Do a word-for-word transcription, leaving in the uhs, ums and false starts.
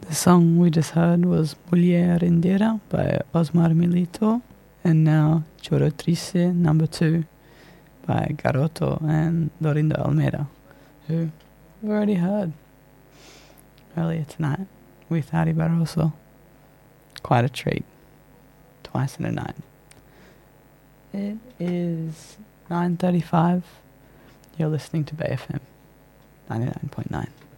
The song we just heard was Mulher Rendera by Osmar Milito, and now Choro Triste number two by Garoto and Dorindo Almeida, who we already heard earlier tonight with Harry Barroso. Quite a treat. Twice in a night. It is nine thirty-five. You're listening to Bay F M ninety-nine point nine.